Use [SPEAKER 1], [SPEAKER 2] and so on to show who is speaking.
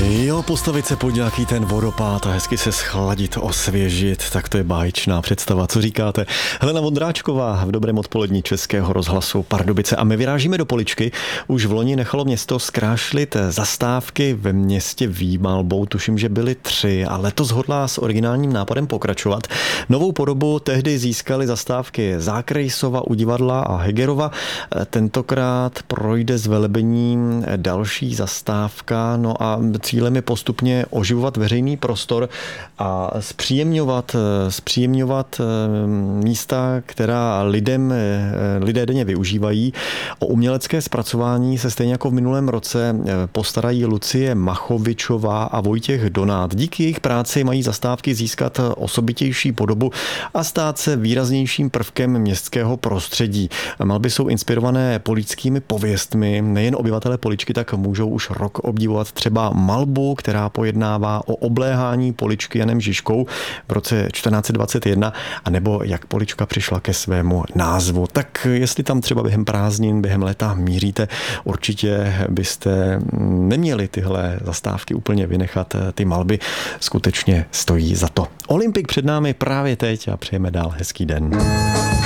[SPEAKER 1] Jo, postavit se pod nějaký ten vodopád a hezky se schladit, osvěžit, tak to je báječná představa. Co říkáte? Helena Vondráčková v dobrém odpolední Českého rozhlasu Pardubice. A my vyrážíme do Poličky. Už v loni nechalo město zkrášlit zastávky ve městě Výmalbou. Tuším, že byly 3 a letos hodlá s originálním nápadem pokračovat. Novou podobu tehdy získaly zastávky Zákrejsova u divadla a Hegerova. Tentokrát projde zvelebením další zastávka. No a cílem je postupně oživovat veřejný prostor a zpříjemňovat místa, která lidé denně využívají. O umělecké zpracování se stejně jako v minulém roce postarají Lucie Machovičová a Vojtěch Donát. Díky jejich práci mají zastávky získat osobitější podobu a stát se výraznějším prvkem městského prostředí. Malby jsou inspirované poličskými pověstmi. Nejen obyvatelé Poličky tak můžou už rok obdivovat třeba malbu, která pojednává o obléhání Poličky Janem Žižkou v roce 1421, anebo jak Polička přišla ke svému názvu. Tak jestli tam třeba během prázdnin, během léta míříte, určitě byste neměli tyhle zastávky úplně vynechat. Ty malby skutečně stojí za to. Olympik před námi právě teď a přejeme dál hezký den.